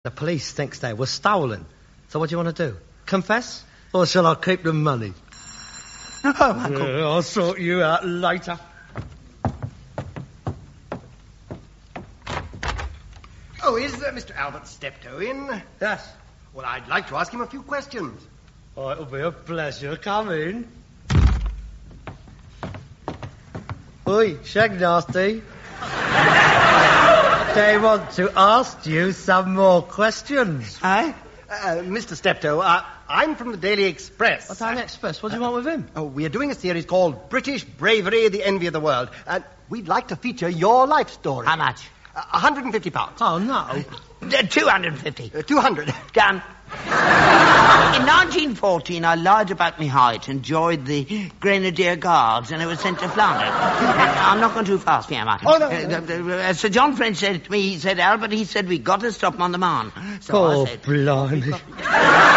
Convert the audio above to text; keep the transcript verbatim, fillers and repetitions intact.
The police thinks they were stolen. So what do you want to do? Confess? Or shall I keep the money? Oh, Uncle. Yeah, I'll sort you out later. Oh, is uh, Mister Albert Steptoe in? Yes. Well, I'd like to ask him a few questions. Oh, it'll be a pleasure. Come in. Oi, Shag Nasty. They want to ask you some more questions. Aye? Uh, Mister Steptoe, uh, I'm from the Daily Express. What's Daily Express? What do you want with him? Oh, we are doing a series called British Bravery, the Envy of the World. And we'd like to feature your life story. How much? Uh, one hundred fifty pounds. Oh, no. Uh, two hundred fifty. Uh, two hundred. Done. In nineteen fourteen, I lied about my height and joined the Grenadier Guards, and I was sent to Flanders. I'm not going too fast here, am I? Oh, no. Uh, uh, uh, Sir John French said to me, he said, Albert, he said, we got to stop him on the Marne. So Oh, I said, blimey.